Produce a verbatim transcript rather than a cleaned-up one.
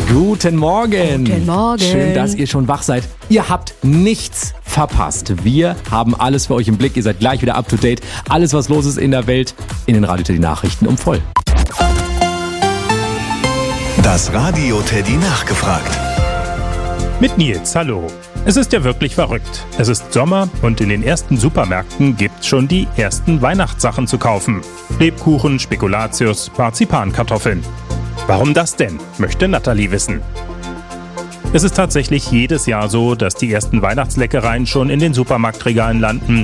Guten Morgen. Guten Morgen. Schön, dass ihr schon wach seid. Ihr habt nichts verpasst. Wir haben alles für euch im Blick. Ihr seid gleich wieder up to date. Alles, was los ist in der Welt, in den Radio Teddy Nachrichten um voll. Das Radio Teddy nachgefragt. Mit Nils, hallo. Es ist ja wirklich verrückt. Es ist Sommer und in den ersten Supermärkten gibt's schon die ersten Weihnachtssachen zu kaufen. Lebkuchen, Spekulatius, Marzipankartoffeln. Warum das denn, möchte Nathalie wissen. Es ist tatsächlich jedes Jahr so, dass die ersten Weihnachtsleckereien schon in den Supermarktregalen landen.